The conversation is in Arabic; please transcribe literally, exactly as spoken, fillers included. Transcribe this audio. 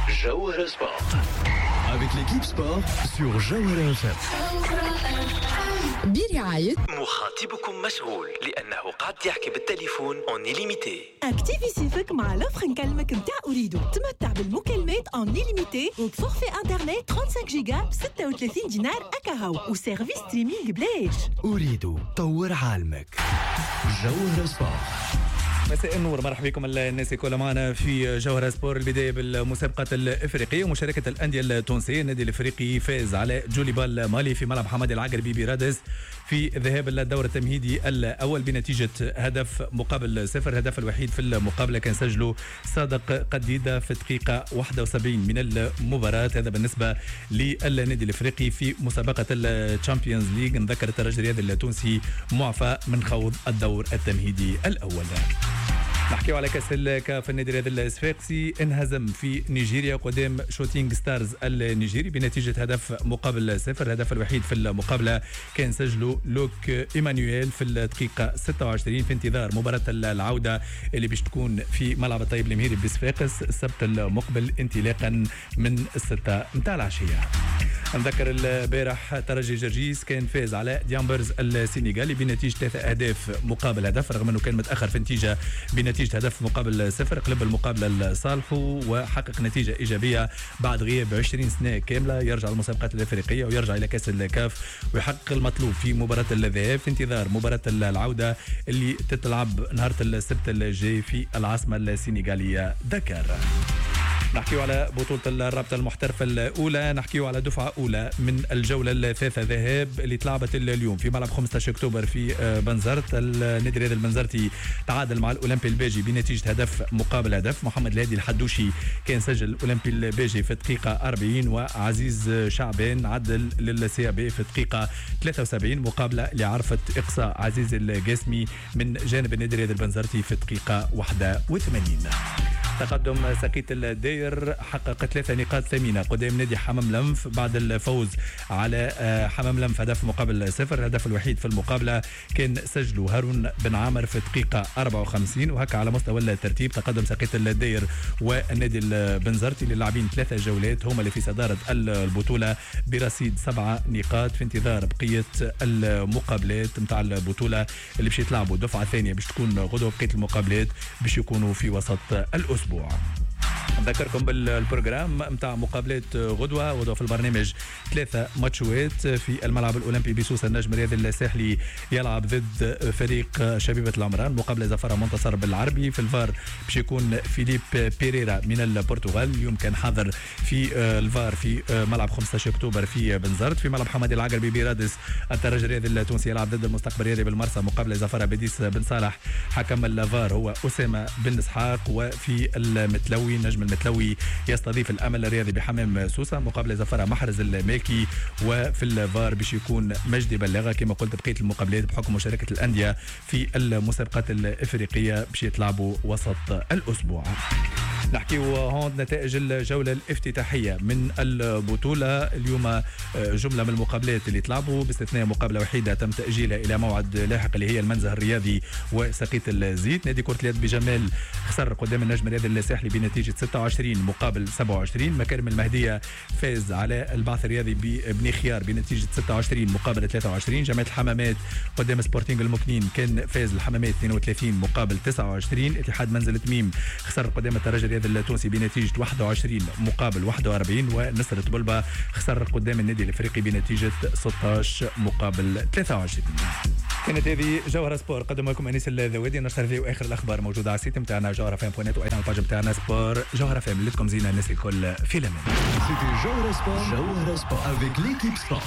Jawhara Sport. Avec l'équipe sport sur Jawhara F M. برعاية مخاطبكم مشغول لأنه قاعد يحكي بالتليفون اون إليميتي. اكتيفي سيفك مع لوفر نكلمك متاع أريدو. تمتع بالمكالمات اون إليميتي وفورفي انترنت خمسة وثلاثين جيجا ب ستة وثلاثين دينار أكاهو وسيرفيس ستريمينج بلاش. أريدو طور عالمك. جوهرة سبورت. مساء النور، مرحبا بكم الناس الكل معنا في جوهرة سبور. البداية بالمسابقة الإفريقية ومشاركة الأندية التونسية. النادي الإفريقي فاز على جوليبال مالي في ملعب حمادي العقربي برادس في ذهاب الدور التمهيدي الأول بنتيجة هدف مقابل صفر. الهدف الوحيد في المقابلة كان سجله صادق قديدة في الدقيقة واحد وسبعين من المباراة. هذا بالنسبة للنادي الإفريقي في مسابقة الشامبيونز ليج. نذكر الترجي الرياضي التونسي معفى من خوض الدور التمهيدي الأول. نحكيو على كاس الكاف. النادي الرياضي الصفاقسي انهزم في نيجيريا قدام شوتينغ ستارز النيجيري بنتيجة هدف مقابل صفر. الهدف الوحيد في المقابلة كان سجله لوك إيمانويل في الدقيقة ستة وعشرين في انتظار مباراة العودة اللي باش تكون في ملعب الطيب المهيري بصفاقس السبت المقبل انطلاقا من الستة متاع العشية. نذكر البارح ترجي جرجيس كان فاز على ديامبرز السنغالي بنتيجة ثلاثة أهداف مقابل هدف رغم أنه كان متأخر في النتيجة بنتيجة هدف مقابل صفر. قلب المقابلة لصالحه وحقق نتيجة إيجابية بعد غياب عشرين سنة كاملة. يرجع المسابقات الأفريقية ويرجع إلى كأس الكاف ويحقق المطلوب في مباراة الذهاب في انتظار مباراة العودة اللي تتلعب نهار السبت الجاي في العاصمة السنغالية دكار. نحكيو على بطولة الرابطة المحترفة الأولى. نحكيو على دفعة أولى من الجولة الثالثة ذهاب اللي تلعبت اليوم في ملعب خمسة عشر أكتوبر في بنزرت. النادي الرياضي البنزرتي تعادل مع الأولمبي الباجي بنتيجة هدف مقابل هدف. محمد الهادي الحدوشي كان سجل الأولمبي الباجي في الدقيقة أربعين وعزيز شعبان عدل للسي بي في الدقيقة ثلاثة وسبعين مقابلة اللي عرفت إقصاء عزيز القاسمي من جانب النادي الرياضي البنزرتي في الدقيقة واحد وثمانين. تقدم ساقية الداير حقق ثلاثة نقاط ثمينة قدام نادي حمام لمف بعد الفوز على حمام لمف هدف مقابل صفر. الهدف الوحيد في المقابلة كان سجله هارون بن عامر في الدقيقة أربعة وخمسين. وهكا على مستوى الترتيب تقدم ساقية الداير والنادي البنزرتي اللي لاعبين ثلاثة جولات هم اللي في صدارة البطولة برصيد سبعة نقاط في انتظار بقية المقابلات متاع البطولة اللي باش يتلعبوا دفعة ثانية باش تكون غدوة. بقية المقابلات باش يكونوا في وسط الأسبوع. نذكركم بالبروجرام متاع مقابلات غدوة. غدوة في البرنامج ثلاثة ماتشوات في الملعب الأولمبي بسوس. النجم الرياضي الساحلي يلعب ضد فريق شبيبة العمران مقابلة زفارة منتصر بالعربي. في الفار باش يكون فيليب بيريرا من البرتغال. اليوم كان حاضر في الفار في ملعب خمسة عشر أكتوبر في بنزرت. في ملعب حمادي العقربي برادس الترجي الرياضي التونسي يلعب ضد المستقبل الرياضي بالمرسى مقابلة زفارة بديس بن صالح. حكم الفار هو أسامة بن إسحاق. وفي المتلوي نجم المتلوي يستضيف الأمل الرياضي بحمام سوسة مقابلة زفارة محرز المالكي. وفي الفار باش يكون مجدي بلاغة. كما قلت بقية المقابلات بحكم مشاركة الأندية في المسابقات الإفريقية باش يتلعبوا وسط الأسبوع. نحكيو هون نتائج الجولة الافتتاحية من البطولة. اليوم جملة من المقابلات اللي تلعبوا باستثناء مقابلة وحيدة تم تأجيلها إلى موعد لاحق اللي هي المنزه الرياضي وسقية الزيت. نادي كرة اليد بجمال خسر قدام النجم الرياضي الساحلي بنتيجة ستة وعشرين مقابل سبعة وعشرين. مكارم المهدية فاز على البعث الرياضي ببني خيار بنتيجة ستة وعشرين مقابل ثلاثة وعشرين. جماعة الحمامات قدام سبورتينغ المكنين كان فاز الحمامات اثنين وثلاثين مقابل تسعة وعشرين. اتحاد منزل تميم خسر قدام الترجي الرياضي التونسي بنتيجة واحد وعشرين مقابل واحد وأربعين. ونصر طبلبة خسر قدام النادي الافريقي بنتيجة ستة عشر مقابل ثلاثة وعشرين. كانت هذه جوهرة سبور. قدم لكم انيس الذوادي. نشر فيه واخر الاخبار موجوده على السيت نتاعنا جوهرة فام بوينت وايضا على الباج نتاعنا سبور جوهرة فام. لكم زينه الناس الكل في الامان. C'était Jawhara Sport. Jawhara Sport avec l'équipe sport.